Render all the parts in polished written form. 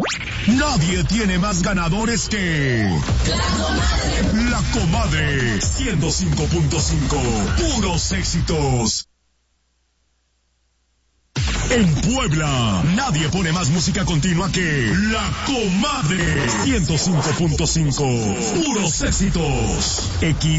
Nadie tiene más ganadores que La Comadre 105.5. Puros éxitos. En Puebla, nadie pone más música continua que La Comadre 105.5. Puros éxitos.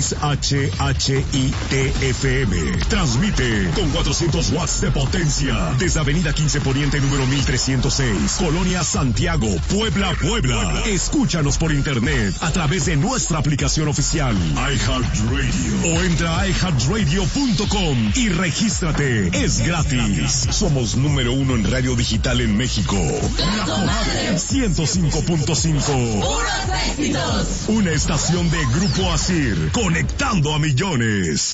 XHHITFM. Transmite con 400 watts de potencia desde Avenida 15 Poniente número 1306, Colonia Santiago, Puebla, Puebla. Escúchanos por internet a través de nuestra aplicación oficial iHeartRadio o entra a iHeartRadio.com y regístrate. Es gratis. Somos número 1 en radio digital en México. La Comadre 105.5. ¡Puros éxitos! Una estación de Grupo Asir, conectando a millones.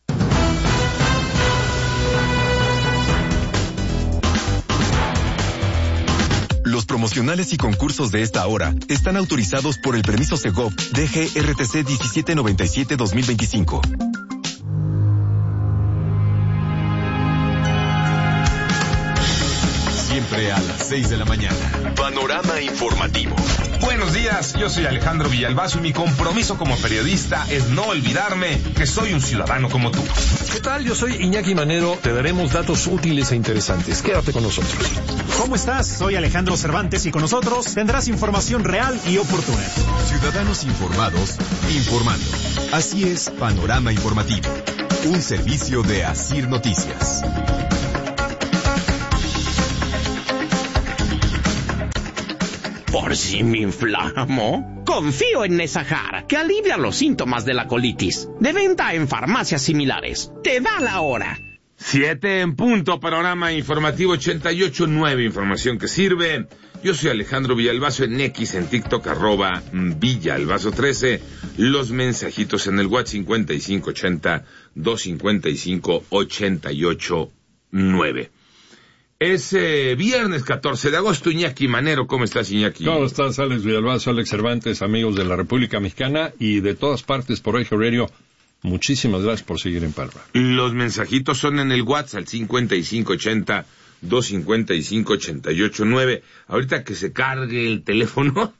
Los promocionales y concursos de esta hora están autorizados por el permiso Segov DGRTC 1797-2025. Siempre a las 6 de la mañana. Panorama informativo. Buenos días, yo soy Alejandro Villalbazo y mi compromiso como periodista es no olvidarme que soy un ciudadano como tú. ¿Qué tal? Yo soy Iñaki Manero. Te daremos datos útiles e interesantes. Quédate con nosotros. ¿Cómo estás? Soy Alejandro Cervantes y con nosotros tendrás información real y oportuna. Ciudadanos informados, informando. Así es, Panorama Informativo. Un servicio de Asir Noticias. Por si me inflamo, confío en Nesahar, que alivia los síntomas de la colitis. De venta en farmacias similares. Te da la hora. 7 en punto, Panorama Informativo 88.9, información que sirve. Yo soy Alejandro Villalbazo en X, en TikTok, @Villalbazo13. Los mensajitos en el WhatsApp 5580-255-88.9. Es viernes 14 de agosto, Iñaki Manero. ¿Cómo estás, Iñaki? ¿Cómo estás, Alex Villalbazo, Alex Cervantes, amigos de la República Mexicana y de todas partes por iHeartRadio? Muchísimas gracias por seguir en Palma. Los mensajitos son en el WhatsApp, al 5580-255-88.9. Ahorita que se cargue el teléfono.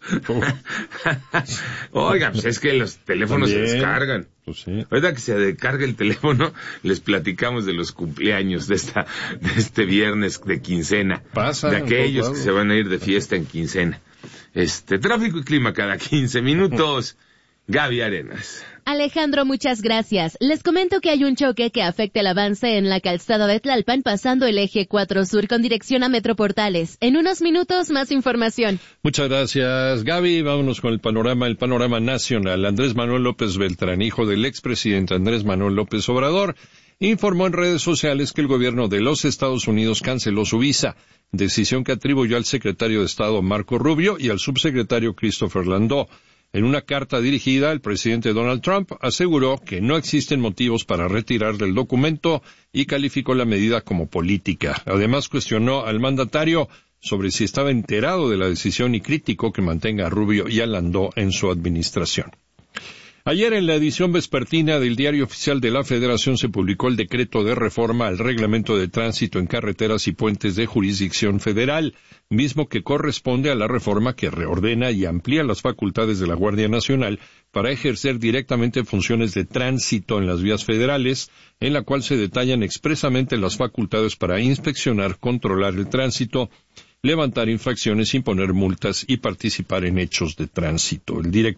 Oiga, pues es que los teléfonos también se descargan. Pues sí. Ahorita que se descargue el teléfono, les platicamos de los cumpleaños de este viernes de quincena. Pasa, de aquellos que se van a ir de fiesta en quincena. Tráfico y clima cada 15 minutos. Gaby Arenas. Alejandro, muchas gracias. Les comento que hay un choque que afecta el avance en la calzada de Tlalpan pasando el eje 4 Sur con dirección a Metroportales. En unos minutos, más información. Muchas gracias, Gaby. Vámonos con el panorama nacional. Andrés Manuel López Beltrán, hijo del expresidente Andrés Manuel López Obrador, informó en redes sociales que el gobierno de los Estados Unidos canceló su visa, decisión que atribuyó al secretario de Estado Marco Rubio y al subsecretario Christopher Landau. En una carta dirigida, el presidente Donald Trump aseguró que no existen motivos para retirar del documento y calificó la medida como política. Además, cuestionó al mandatario sobre si estaba enterado de la decisión y criticó que mantenga a Rubio y a Landau en su administración. Ayer en la edición vespertina del Diario Oficial de la Federación se publicó el decreto de reforma al Reglamento de Tránsito en Carreteras y Puentes de Jurisdicción Federal, mismo que corresponde a la reforma que reordena y amplía las facultades de la Guardia Nacional para ejercer directamente funciones de tránsito en las vías federales, en la cual se detallan expresamente las facultades para inspeccionar, controlar el tránsito, levantar infracciones, imponer multas y participar en hechos de tránsito.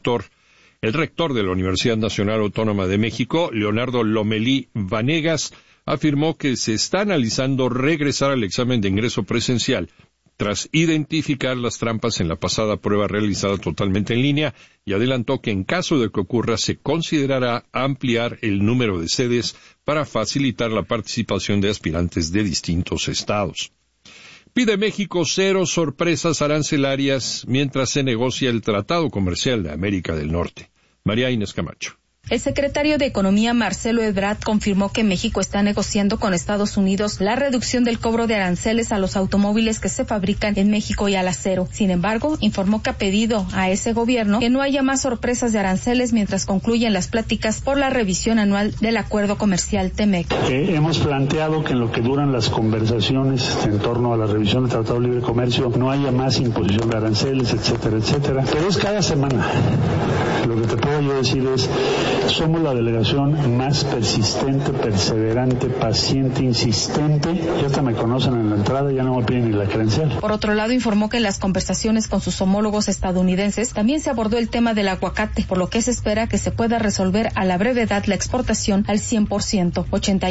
El rector de la Universidad Nacional Autónoma de México, Leonardo Lomelí Vanegas, afirmó que se está analizando regresar al examen de ingreso presencial tras identificar las trampas en la pasada prueba realizada totalmente en línea y adelantó que en caso de que ocurra se considerará ampliar el número de sedes para facilitar la participación de aspirantes de distintos estados. Pide México 0 sorpresas arancelarias mientras se negocia el Tratado Comercial de América del Norte. María Inés Camacho. El secretario de Economía, Marcelo Ebrard, confirmó que México está negociando con Estados Unidos la reducción del cobro de aranceles a los automóviles que se fabrican en México y al acero. Sin embargo, informó que ha pedido a ese gobierno que no haya más sorpresas de aranceles mientras concluyen las pláticas por la revisión anual del acuerdo comercial TEMEC. Hemos planteado que en lo que duran las conversaciones en torno a la revisión del Tratado de Libre Comercio no haya más imposición de aranceles, etcétera, etcétera. Pero es cada semana. Lo que te puedo yo decir es, somos la delegación más persistente, perseverante, paciente, insistente. Ya hasta me conocen en la entrada, ya no me piden ni la credencial. Por otro lado, informó que en las conversaciones con sus homólogos estadounidenses también se abordó el tema del aguacate, por lo que se espera que se pueda resolver a la brevedad la exportación al 100%.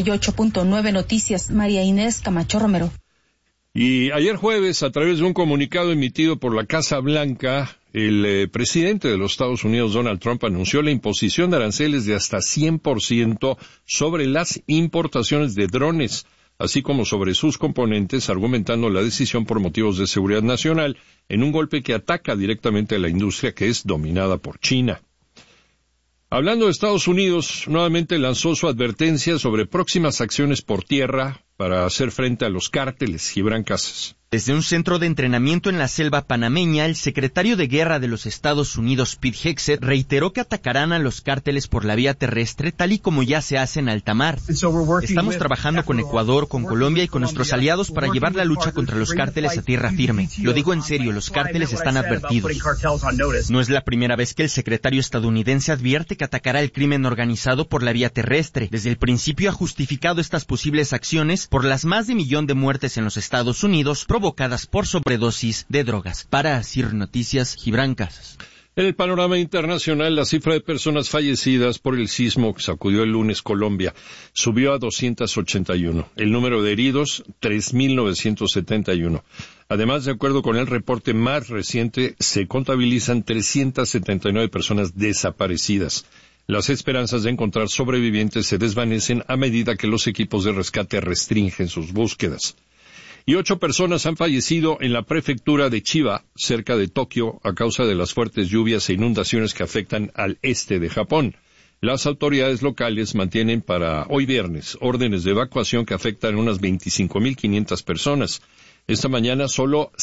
88.9 Noticias, María Inés Camacho Romero. Y ayer jueves, a través de un comunicado emitido por la Casa Blanca, el presidente de los Estados Unidos, Donald Trump, anunció la imposición de aranceles de hasta 100% sobre las importaciones de drones, así como sobre sus componentes, argumentando la decisión por motivos de seguridad nacional, en un golpe que ataca directamente a la industria que es dominada por China. Hablando de Estados Unidos, nuevamente lanzó su advertencia sobre próximas acciones por tierra para hacer frente a los cárteles. Gibran Casas. Desde un centro de entrenamiento en la selva panameña, el secretario de Guerra de los Estados Unidos, Pete Hegseth, reiteró que atacarán a los cárteles por la vía terrestre, tal y como ya se hace en alta mar. Estamos trabajando con Ecuador, con Colombia y con nuestros aliados para llevar la lucha contra los cárteles a tierra firme. Lo digo en serio, los cárteles están advertidos. No es la primera vez que el secretario estadounidense advierte que atacará el crimen organizado por la vía terrestre. Desde el principio ha justificado estas posibles acciones por las más de 1 millón de muertes en los Estados Unidos provocadas por sobredosis de drogas. Para CIR Noticias, Gibran Casas. En el panorama internacional, la cifra de personas fallecidas por el sismo que sacudió el lunes Colombia subió a 281. El número de heridos, 3.971. Además, de acuerdo con el reporte más reciente, se contabilizan 379 personas desaparecidas. Las esperanzas de encontrar sobrevivientes se desvanecen a medida que los equipos de rescate restringen sus búsquedas. Y 8 personas han fallecido en la prefectura de Chiba, cerca de Tokio, a causa de las fuertes lluvias e inundaciones que afectan al este de Japón. Las autoridades locales mantienen para hoy viernes órdenes de evacuación que afectan a unas 25.500 personas. Esta mañana solo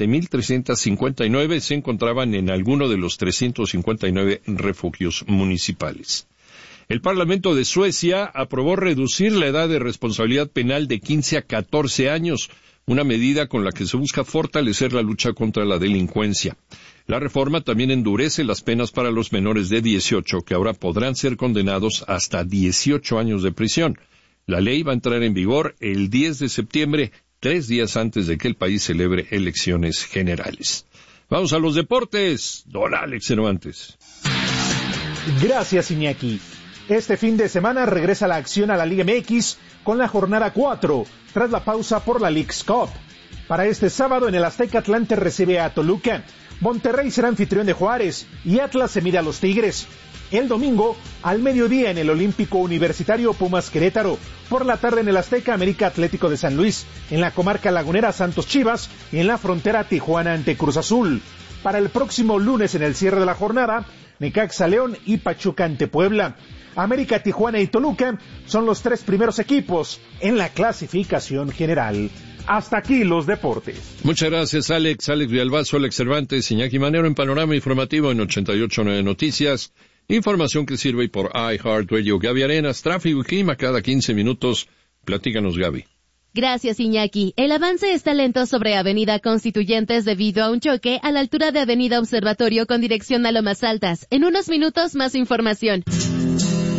7.359 se encontraban en alguno de los 359 refugios municipales. El Parlamento de Suecia aprobó reducir la edad de responsabilidad penal de 15 a 14 años, una medida con la que se busca fortalecer la lucha contra la delincuencia. La reforma también endurece las penas para los menores de 18, que ahora podrán ser condenados hasta 18 años de prisión. La ley va a entrar en vigor el 10 de septiembre, 3 días antes de que el país celebre elecciones generales. Vamos a los deportes. Don Alex Cervantes. Gracias, Iñaki. Este fin de semana regresa la acción a la Liga MX con la jornada 4, tras la pausa por la Leagues Cup. Para este sábado en el Azteca, Atlante recibe a Toluca, Monterrey será anfitrión de Juárez y Atlas se mide a los Tigres. El domingo, al mediodía en el Olímpico Universitario, Pumas Querétaro. Por la tarde en el Azteca, América Atlético de San Luis. En la comarca lagunera, Santos Chivas. Y en la frontera, Tijuana ante Cruz Azul. Para el próximo lunes en el cierre de la jornada, Necaxa León y Pachuca ante Puebla. América, Tijuana y Toluca son los 3 primeros equipos en la clasificación general. Hasta aquí los deportes. Muchas gracias, Alex. Alex Villalbazo, Alex Cervantes, Iñaki Manero en Panorama Informativo en 88.9 Noticias. Información que sirve por iHeartRadio. Gaby Arenas, tráfico y clima cada 15 minutos. Platícanos, Gaby. Gracias, Iñaki. El avance está lento sobre Avenida Constituyentes debido a un choque a la altura de Avenida Observatorio con dirección a Lomas Altas. En unos minutos, más información.